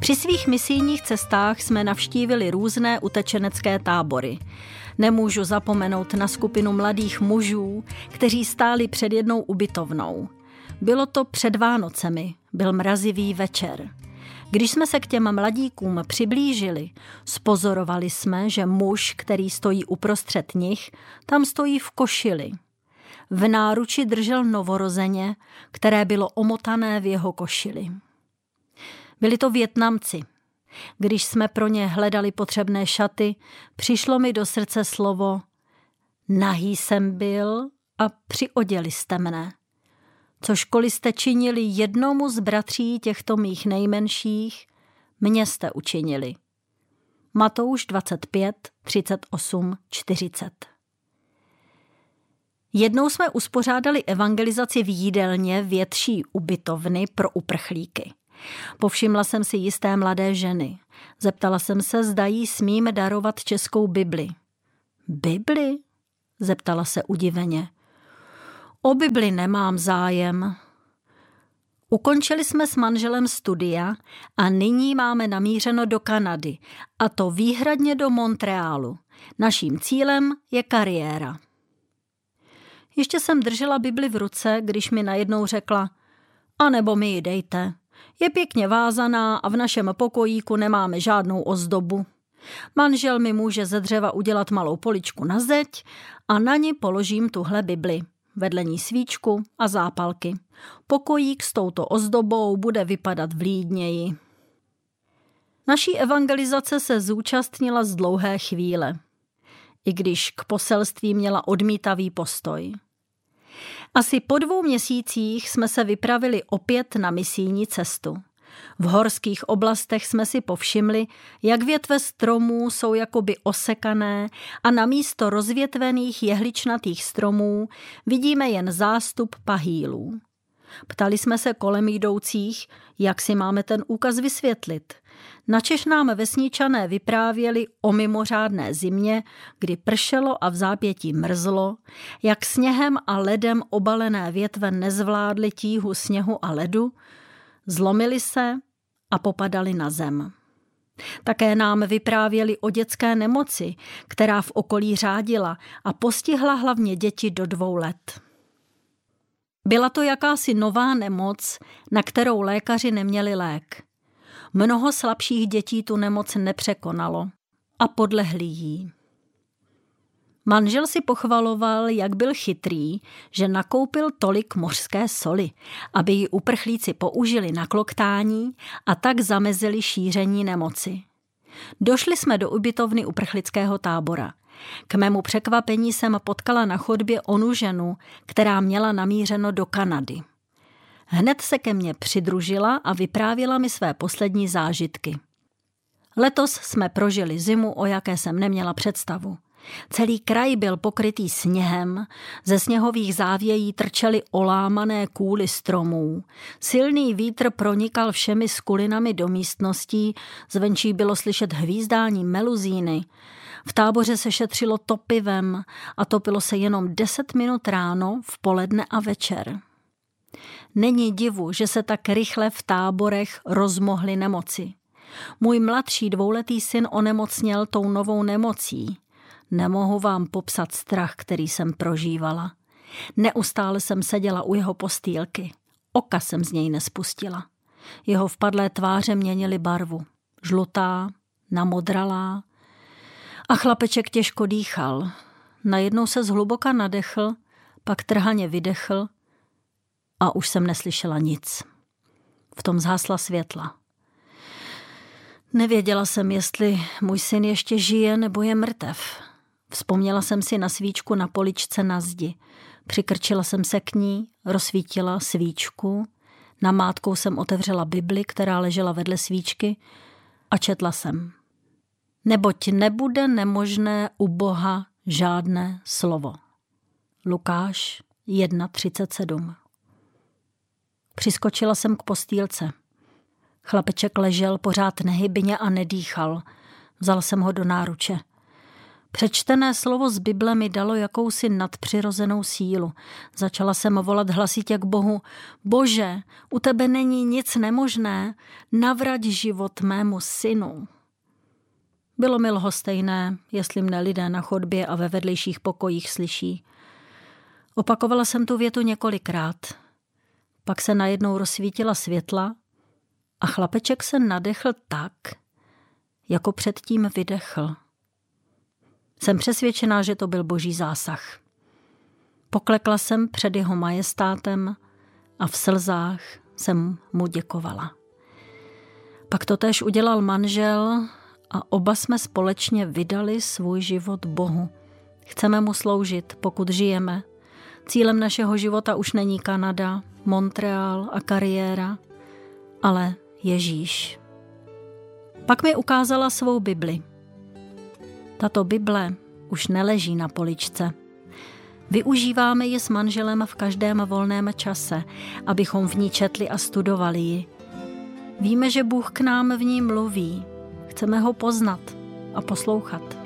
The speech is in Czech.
Při svých misijních cestách jsme navštívili různé utečenecké tábory. Nemůžu zapomenout na skupinu mladých mužů, kteří stáli před jednou ubytovnou. Bylo to před Vánocemi, byl mrazivý večer. Když jsme se k těm mladíkům přiblížili, spozorovali jsme, že muž, který stojí uprostřed nich, tam stojí v košili. V náruči držel novorozeně, které bylo omotané v jeho košili. Byli to Vietnamci. Když jsme pro ně hledali potřebné šaty, přišlo mi do srdce slovo nahý jsem byl a přioděli jste mne. Cožkoliv jste činili jednomu z bratří těchto mých nejmenších, mně jste učinili. Matouš 25, 38, 40. Jednou jsme uspořádali evangelizaci v jídelně větší ubytovny pro uprchlíky. Povšimla jsem si jisté mladé ženy. Zeptala jsem se, zda jí smím darovat českou Bibli. Bibli? Zeptala se udiveně. O Bibli nemám zájem. Ukončili jsme s manželem studia a nyní máme namířeno do Kanady, a to výhradně do Montrealu. Naším cílem je kariéra. Ještě jsem držela Bibli v ruce, když mi najednou řekla, a nebo mi ji dejte. Je pěkně vázaná a v našem pokojíku nemáme žádnou ozdobu. Manžel mi může ze dřeva udělat malou poličku na zeď a na ní položím tuhle Bibli. Vedle ní svíčku a zápalky. Pokojík s touto ozdobou bude vypadat vlídněji. Naší evangelizace se zúčastnila z dlouhé chvíle, i když k poselství měla odmítavý postoj. Asi po 2 měsících jsme se vypravili opět na misijní cestu. V horských oblastech jsme si povšimli, jak větve stromů jsou jakoby osekané a namísto rozvětvených jehličnatých stromů vidíme jen zástup pahýlů. Ptali jsme se kolem jdoucích, jak si máme ten úkaz vysvětlit. Načež nám vesničané vyprávěli o mimořádné zimě, kdy pršelo a v zápětí mrzlo, jak sněhem a ledem obalené větve nezvládly tíhu sněhu a ledu, zlomili se a popadali na zem. Také nám vyprávěli o dětské nemoci, která v okolí řádila a postihla hlavně děti do 2 let. Byla to jakási nová nemoc, na kterou lékaři neměli lék. Mnoho slabších dětí tu nemoc nepřekonalo a podlehli jí. Manžel si pochvaloval, jak byl chytrý, že nakoupil tolik mořské soli, aby ji uprchlíci použili na kloktání a tak zamezili šíření nemoci. Došli jsme do ubytovny uprchlického tábora. K mému překvapení jsem potkala na chodbě onu ženu, která měla namířeno do Kanady. Hned se ke mně přidružila a vyprávěla mi své poslední zážitky. Letos jsme prožili zimu, o jaké jsem neměla představu. Celý kraj byl pokrytý sněhem, ze sněhových závějí trčely olámané kůly stromů. Silný vítr pronikal všemi skulinami do místností, zvenčí bylo slyšet hvízdání meluzíny. V táboře se šetřilo topivem a topilo se jenom 10 minut ráno, v poledne a večer. Není divu, že se tak rychle v táborech rozmohly nemoci. Můj mladší 2letý syn onemocněl tou novou nemocí. Nemohu vám popsat strach, který jsem prožívala. Neustále jsem seděla u jeho postýlky. Oka jsem z něj nespustila. Jeho vpadlé tváře měnily barvu. Žlutá, namodralá. A chlapeček těžko dýchal. Najednou se zhluboka nadechl, pak trhaně vydechl a už jsem neslyšela nic. V tom zhasla světla. Nevěděla jsem, jestli můj syn ještě žije nebo je mrtev. Vzpomněla jsem si na svíčku na poličce na zdi. Přikrčila jsem se k ní, rozsvítila svíčku. Namátkou jsem otevřela Bibli, která ležela vedle svíčky, a četla jsem. Neboť nebude nemožné u Boha žádné slovo. Lukáš 1:37. Přiskočila jsem k postýlce. Chlapeček ležel pořád nehybně a nedýchal. Vzala jsem ho do náruče. Přečtené slovo z Bible mi dalo jakousi nadpřirozenou sílu. Začala jsem volat hlasitě k Bohu: Bože, u tebe není nic nemožné, navrať život mému synu. Bylo mi lhostejné, jestli mne lidé na chodbě a ve vedlejších pokojích slyší. Opakovala jsem tu větu několikrát. Pak se najednou rozsvítila světla a chlapeček se nadechl tak, jako předtím vydechl. Jsem přesvědčená, že to byl Boží zásah. Poklekla jsem před jeho majestátem a v slzách jsem mu děkovala. Pak totéž udělal manžel a oba jsme společně vydali svůj život Bohu. Chceme mu sloužit, pokud žijeme. Cílem našeho života už není Kanada, Montreal a kariéra, ale Ježíš. Pak mi ukázala svou Bibli. Tato Bible už neleží na poličce. Využíváme ji s manželem v každém volném čase, abychom v ní četli a studovali ji. Víme, že Bůh k nám v ní mluví. Chceme ho poznat a poslouchat.